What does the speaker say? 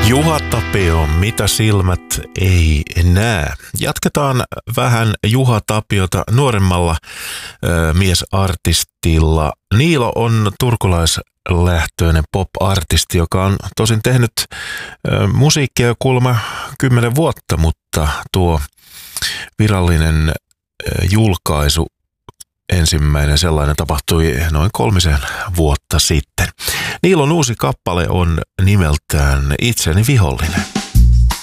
Juha Tapio, mitä silmät ei näe. Jatketaan vähän Juha Tapiota nuoremmalla miesartistilla. Niilo on turkulaislähtöinen pop-artisti, joka on tosin tehnyt musiikkia jo kuulemma 10 vuotta, mutta tuo virallinen julkaisu, ensimmäinen sellainen, tapahtui noin 3 vuotta sitten. Niilon uusi kappale on nimeltään Itseni vihollinen.